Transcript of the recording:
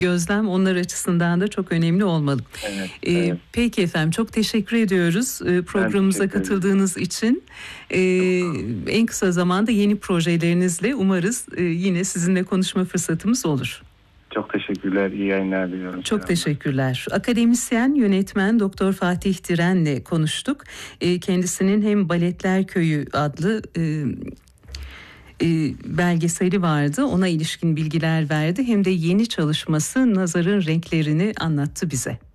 gözlem onlar açısından da çok önemli olmalı. Evet. Peki efendim, çok teşekkür ediyoruz programımıza katıldığınız için. En kısa zamanda yeni projelerinizle umarız yine sizinle konuşma fırsatımız olur. Çok teşekkürler. İyi yayınlar diliyorum. Çok teşekkürler. Akademisyen, yönetmen Doktor Fatih Diren'le konuştuk. Kendisinin hem Baletler Köyü adlı belgeseli vardı. Ona ilişkin bilgiler verdi. Hem de yeni çalışması Nazar'ın Renklerini anlattı bize.